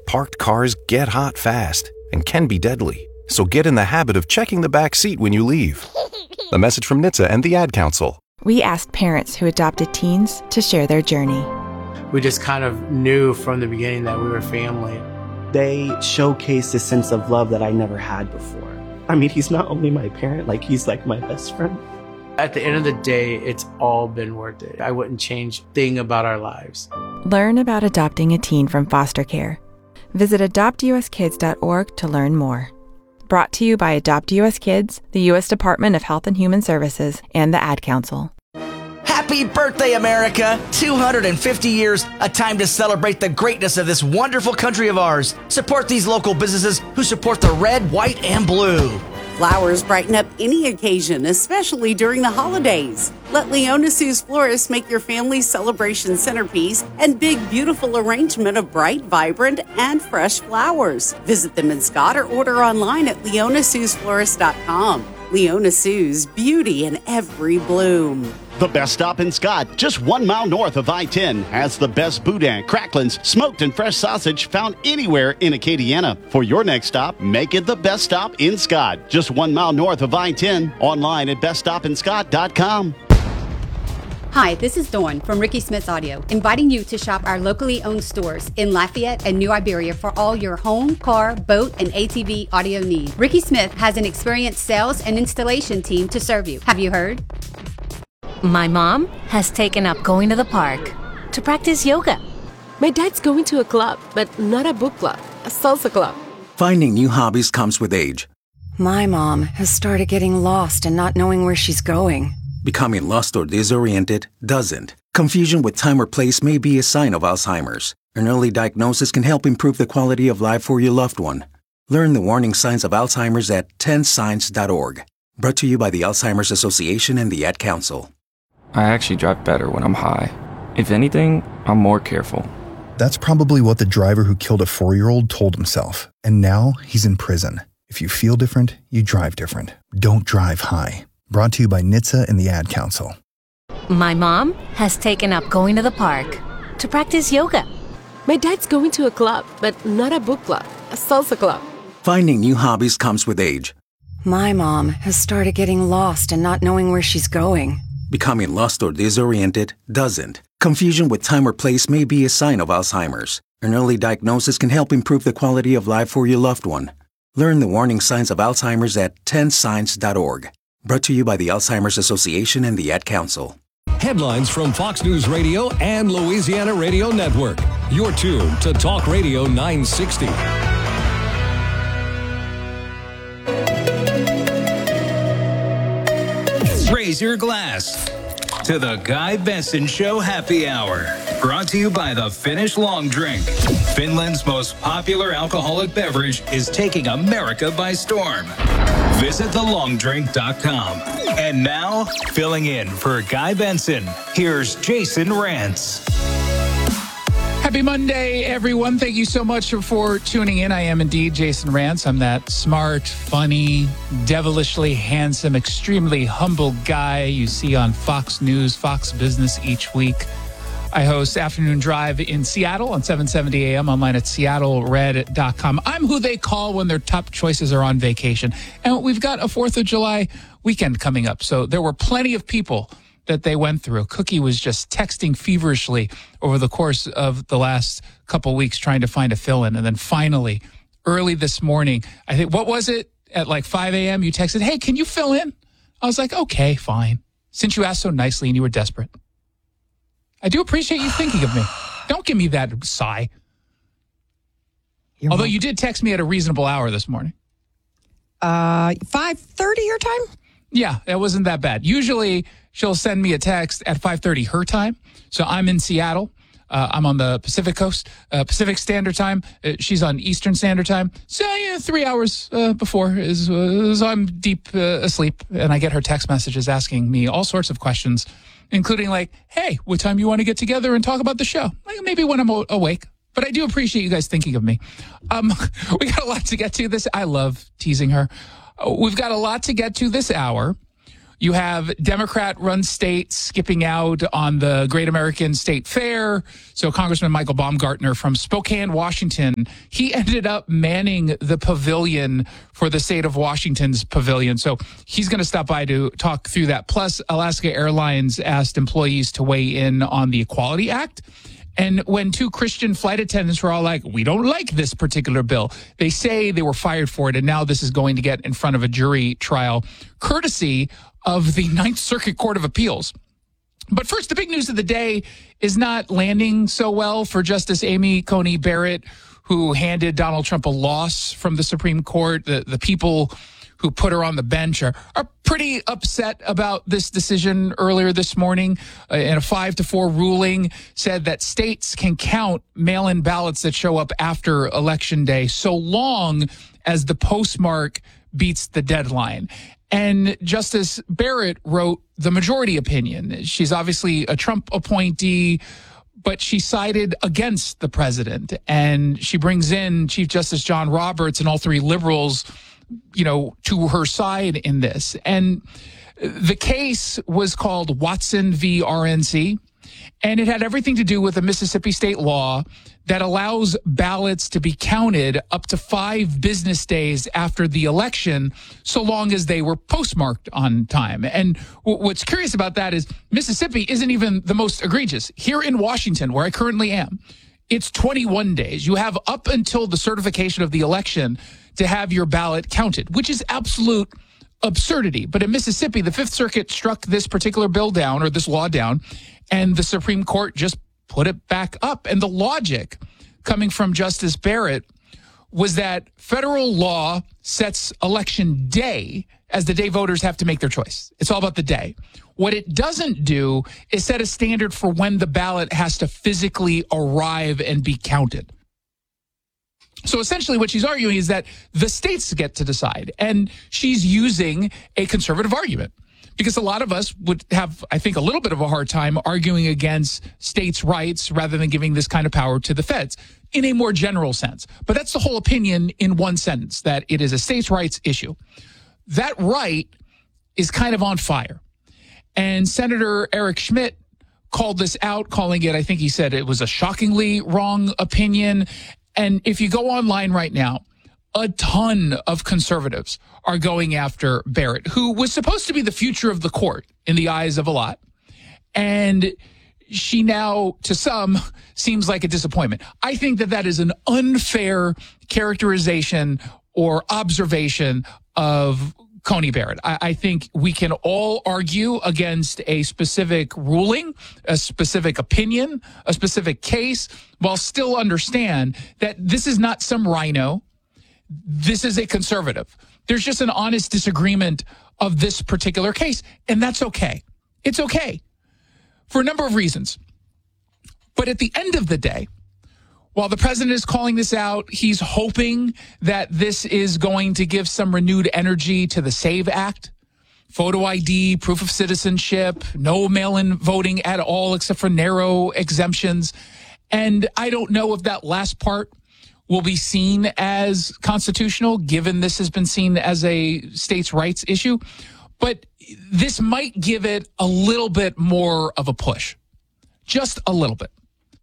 Parked cars get hot fast and can be deadly. So get in the habit of checking the back seat when you leave. A message from NHTSA and the Ad Council. We asked parents who adopted teens to share their journey. We just kind of knew from the beginning that we were family. They showcased a sense of love that I never had before. I mean, he's not only my parent, he's like my best friend. At the end of the day, it's all been worth it. I wouldn't change a thing about our lives. Learn about adopting a teen from foster care. Visit adoptuskids.org to learn more. Brought to you by Adopt US Kids, the U.S. Department of Health and Human Services, and the Ad Council. Happy birthday, America! 250 years, a time to celebrate the greatness of this wonderful country of ours. Support these local businesses who support the red, white, and blue. Flowers brighten up any occasion, especially during the holidays. Let Leona Sue's Florists make your family's celebration centerpiece and big, beautiful arrangement of bright, vibrant, and fresh flowers. Visit them in Scott or order online at leonasuesflorist.com. Leona Sue's, beauty in every bloom. The best stop in Scott, just 1 mile north of I-10, has the best boudin, cracklins, smoked and fresh sausage found anywhere in Acadiana. For your next stop, make it the best stop in Scott, just 1 mile north of I-10. Online at beststopinscott.com. Hi, this is Dawn from Ricky Smith's Audio, inviting you to shop our locally owned stores in Lafayette and New Iberia for all your home, car, boat, and ATV audio needs. Ricky Smith has an experienced sales and installation team to serve you. Have you heard? My mom has taken up going to the park to practice yoga. My dad's going to a club, but not a book club, a salsa club. Finding new hobbies comes with age. My mom has started getting lost and not knowing where she's going. Becoming lost or disoriented doesn't. Confusion with time or place may be a sign of Alzheimer's. An early diagnosis can help improve the quality of life for your loved one. Learn the warning signs of Alzheimer's at 10signs.org. Brought to you by the Alzheimer's Association and the Ad Council. I actually drive better when I'm high. If anything, I'm more careful. That's probably what the driver who killed a 4-year-old told himself. And now he's in prison. If you feel different, you drive different. Don't drive high. Brought to you by NHTSA and the Ad Council. My mom has taken up going to the park to practice yoga. My dad's going to a club, but not a book club, a salsa club. Finding new hobbies comes with age. My mom has started getting lost and not knowing where she's going. Becoming lost or disoriented doesn't. Confusion with time or place may be a sign of Alzheimer's. An early diagnosis can help improve the quality of life for your loved one. Learn the warning signs of Alzheimer's at 10signs.org. Brought to you by the Alzheimer's Association and the Ad Council. Headlines from Fox News Radio and Louisiana Radio Network. You're tuned to Talk Radio 960. Raise your glass to the Guy Benson Show Happy Hour. Brought to you by the Finnish Long Drink. Finland's most popular alcoholic beverage is taking America by storm. Visit thelongdrink.com. And now, filling in for Guy Benson, here's Jason Rantz. Happy Monday, everyone. Thank you so much for tuning in. I am indeed Jason Rantz. I'm that smart, funny, devilishly handsome, extremely humble guy you see on Fox News, Fox Business each week. I host Afternoon Drive in Seattle on 770 AM, online at seattlered.com. I'm who they call when their top choices are on vacation. And we've got a 4th of July weekend coming up. So there were plenty of people that they went through. Cookie was just texting feverishly over the course of the last couple weeks trying to find a fill-in. And then finally, early this morning, I think, what was it? At like 5 a.m., you texted, hey, can you fill in? I was like, okay, fine. Since you asked so nicely and you were desperate. I do appreciate you thinking of me. Don't give me that sigh. Although you did text me at a reasonable hour this morning. 5:30 your time? Yeah, it wasn't that bad. Usually she'll send me a text at 5:30 her time. So I'm in Seattle. I'm on the Pacific Coast, Pacific Standard Time. She's on Eastern Standard Time. So, 3 hours before so I'm deep asleep. And I get her text messages asking me all sorts of questions, including like, hey, what time you want to get together and talk about the show? Like maybe when I'm awake. But I do appreciate you guys thinking of me. We got a lot to get to this. I love teasing her. We've got a lot to get to this hour. You have Democrat-run states skipping out on the Great American State Fair. So Congressman Michael Baumgartner from Spokane, Washington, he ended up manning the pavilion for the state of Washington's pavilion. So he's going to stop by to talk through that. Plus, Alaska Airlines asked employees to weigh in on the Equality Act. And when two Christian flight attendants were all like, we don't like this particular bill, they say they were fired for it. And now this is going to get in front of a jury trial, courtesy of the Ninth Circuit Court of Appeals. But first, the big news of the day is not landing so well for Justice Amy Coney Barrett, who handed Donald Trump a loss from the Supreme Court. The people who put her on the bench are pretty upset about this decision earlier this morning. In a 5-4 ruling, said that states can count mail-in ballots that show up after Election Day so long as the postmark beats the deadline. And Justice Barrett wrote the majority opinion. She's obviously a Trump appointee, but she sided against the president. And she brings in Chief Justice John Roberts and all three liberals, to her side in this. And the case was called Watson v. RNC, and it had everything to do with a Mississippi state law that allows ballots to be counted up to 5 business days after the election, so long as they were postmarked on time. And what's curious about that is Mississippi isn't even the most egregious. Here in Washington, where I currently am, it's 21 days. You have up until the certification of the election to have your ballot counted, which is absolute absurdity. But in Mississippi, the Fifth Circuit struck this particular bill down, or this law down, and the Supreme Court just put it back up. And the logic coming from Justice Barrett was that federal law sets election day as the day voters have to make their choice. It's all about the day. What it doesn't do is set a standard for when the ballot has to physically arrive and be counted. So essentially what she's arguing is that the states get to decide. And she's using a conservative argument, because a lot of us would have, I think, a little bit of a hard time arguing against states' rights rather than giving this kind of power to the feds in a more general sense. But that's the whole opinion in one sentence, that it is a states' rights issue. That right is kind of on fire. And Senator Eric Schmidt called this out, calling it, I think he said it was a shockingly wrong opinion. And if you go online right now, a ton of conservatives are going after Barrett, who was supposed to be the future of the court in the eyes of a lot. And she now, to some, seems like a disappointment. I think that is an unfair characterization or observation of Coney Barrett. I think we can all argue against a specific ruling, a specific opinion, a specific case, while still understand that this is not some rhino. This is a conservative. There's just an honest disagreement of this particular case, and that's okay. It's okay for a number of reasons. But at the end of the day, while the president is calling this out, he's hoping that this is going to give some renewed energy to the SAVE Act, photo ID, proof of citizenship, no mail-in voting at all except for narrow exemptions. And I don't know if that last part will be seen as constitutional, given this has been seen as a states' rights issue. But this might give it a little bit more of a push, just a little bit.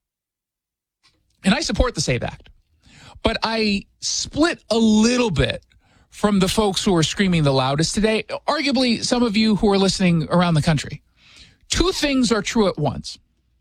And I support the SAVE Act, but I split a little bit from the folks who are screaming the loudest today, arguably some of you who are listening around the country. Two things are true at once.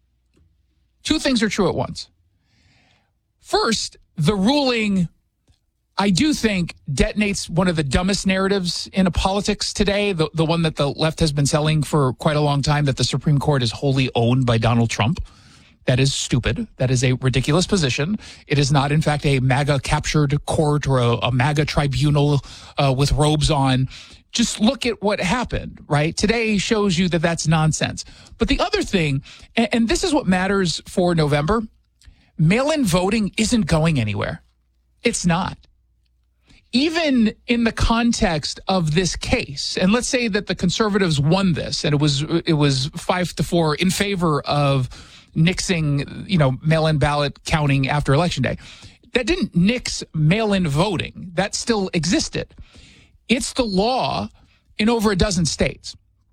First, the ruling, I do think, detonates one of the dumbest narratives in politics today, the one that the left has been selling for quite a long time, that the Supreme Court is wholly owned by Donald Trump. That is stupid. That is a ridiculous position. It is not, in fact, a MAGA-captured court or a MAGA tribunal with robes on. Just look at what happened, right? Today shows you that that's nonsense. But the other thing, and this is what matters for November, mail-in voting isn't going anywhere. It's not. Even in the context of this case, and let's say that the conservatives won this, and it was 5-4 in favor of nixing, mail-in ballot counting after Election Day. That didn't nix mail-in voting. That still existed. It's the law in over a dozen states.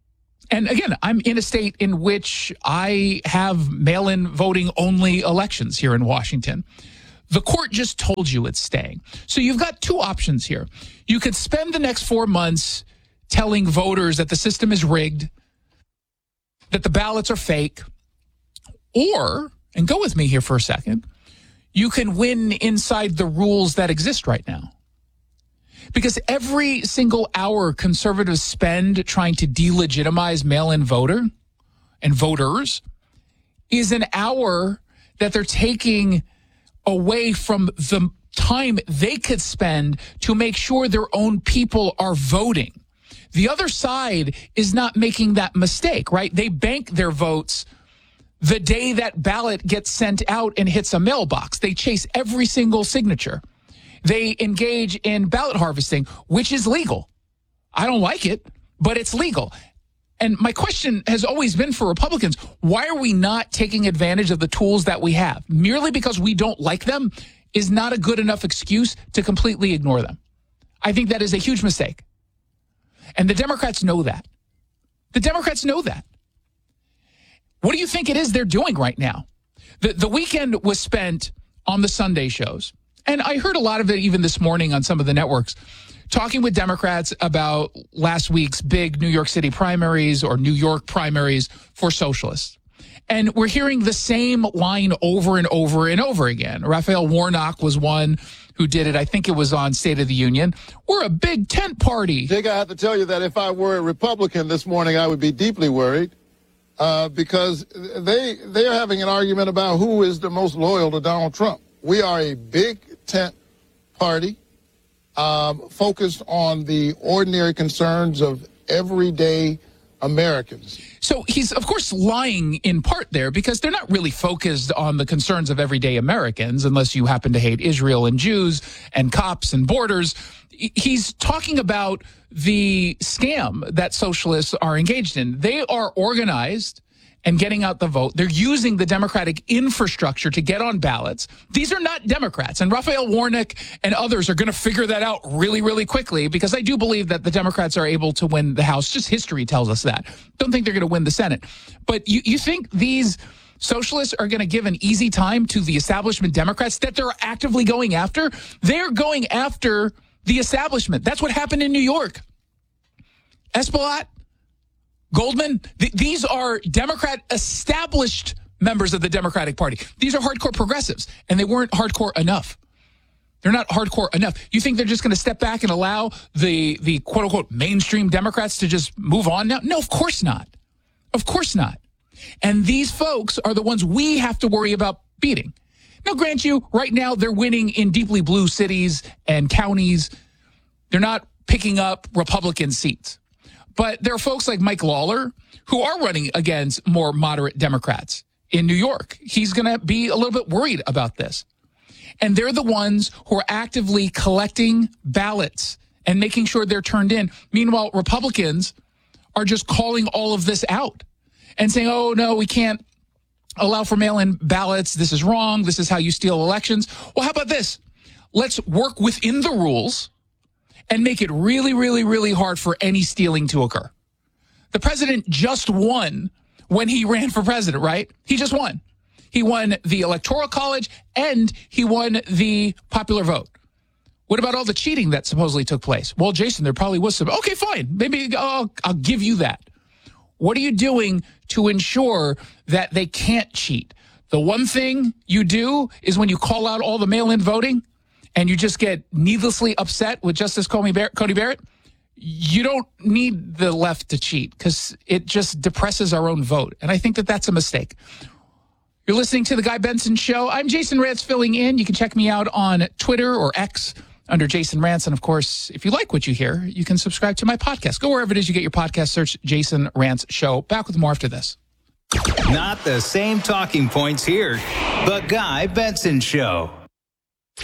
And again, I'm in a state in which I have mail-in voting only elections here in Washington. The court just told you it's staying. So you've got two options here. You could spend the next 4 months telling voters that the system is rigged, that the ballots are fake, or, and go with me here for a second, you can win inside the rules that exist right now. Because every single hour conservatives spend trying to delegitimize mail-in voter and voters is an hour that they're taking away from the time they could spend to make sure their own people are voting. The other side is not making that mistake, right? They bank their votes the day that ballot gets sent out and hits a mailbox. They chase every single signature. They engage in ballot harvesting, which is legal. I don't like it, but it's legal. And my question has always been for Republicans, why are we not taking advantage of the tools that we have? Merely because we don't like them is not a good enough excuse to completely ignore them. I think that is a huge mistake. And the Democrats know that. The Democrats know that. What do you think it is they're doing right now? The weekend was spent on the Sunday shows. And I heard a lot of it even this morning on some of the networks, talking with Democrats about last week's big New York City primaries or New York primaries for socialists. And we're hearing the same line over and over and over again. Raphael Warnock was one who did it. I think it was on State of the Union. We're a big tent party. Jake, I have to tell you that if I were a Republican this morning, I would be deeply worried because they are having an argument about who is the most loyal to Donald Trump. We are a big tent party focused on the ordinary concerns of everyday Americans. So he's, of course, lying in part there because they're not really focused on the concerns of everyday Americans unless you happen to hate Israel and Jews and cops and borders. He's talking about the scam that socialists are engaged in. They are organized and getting out the vote. They're using the Democratic infrastructure to get on ballots. These are not Democrats. And Raphael Warnock and others are going to figure that out really, really quickly because I do believe that the Democrats are able to win the House. Just history tells us that. Don't think they're going to win the Senate. But you think these socialists are going to give an easy time to the establishment Democrats that they're actively going after? They're going after the establishment. That's what happened in New York. Espaillat, Goldman, these are Democrat established members of the Democratic Party. These are hardcore progressives, and they weren't hardcore enough. They're not hardcore enough. You think they're just going to step back and allow the quote-unquote mainstream Democrats to just move on now? No, of course not. Of course not. And these folks are the ones we have to worry about beating. Now, grant you, right now they're winning in deeply blue cities and counties. They're not picking up Republican seats. But there are folks like Mike Lawler who are running against more moderate Democrats in New York. He's going to be a little bit worried about this. And they're the ones who are actively collecting ballots and making sure they're turned in. Meanwhile, Republicans are just calling all of this out and saying, oh, no, we can't allow for mail-in ballots. This is wrong. This is how you steal elections. Well, how about this? Let's work within the rules and make it really, really, really hard for any stealing to occur. The president just won when he ran for president, right? He just won. He won the Electoral College and he won the popular vote. What about all the cheating that supposedly took place? Well, Jason, there probably was some. Okay, fine. Maybe I'll give you that. What are you doing to ensure that they can't cheat? The one thing you do is when you call out all the mail-in voting, and you just get needlessly upset with Justice Cody Barrett, you don't need the left to cheat because it just depresses our own vote. And I think that that's a mistake. You're listening to The Guy Benson Show. I'm Jason Rantz filling in. You can check me out on Twitter or X under Jason Rantz. And, of course, if you like what you hear, you can subscribe to my podcast. Go wherever it is you get your podcast. Search Jason Rantz Show. Back with more after this. Not the same talking points here. The Guy Benson Show.